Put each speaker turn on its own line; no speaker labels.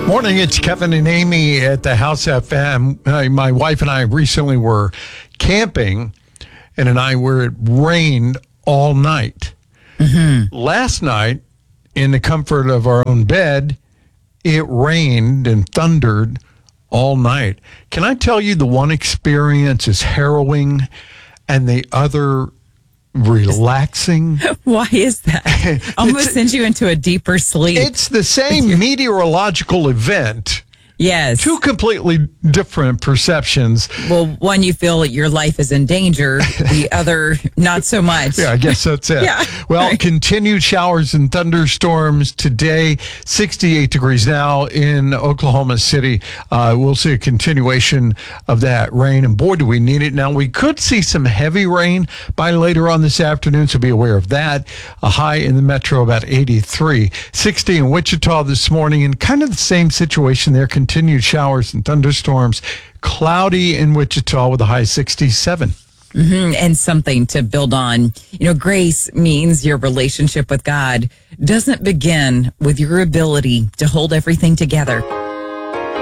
Morning, it's Kevin and Amy at the House FM. My wife and I recently were camping, and it rained all night. Mm-hmm. Last night, in the comfort of our own bed, it rained and thundered all night. Can I tell you, the one experience is harrowing and the other relaxing?
Why is that? Almost sends you into a deeper sleep.
It's the same meteorological event.
Yes.
Two completely different perceptions.
Well, one, you feel that your life is in danger. The other, not so much.
Yeah, I guess that's it.
Yeah,
well,
right.
Continued showers and thunderstorms today, 68 degrees now in Oklahoma City. We'll see a continuation of that rain. And boy, do we need it. Now, we could see some heavy rain by later on this afternoon, so be aware of that. A high in the metro about 83. 60 in Wichita this morning, and kind of the same situation there. Continued showers and thunderstorms. Cloudy in Wichita with a high 67.
Mm-hmm. And something to build on. You know, grace means your relationship with God doesn't begin with your ability to hold everything together.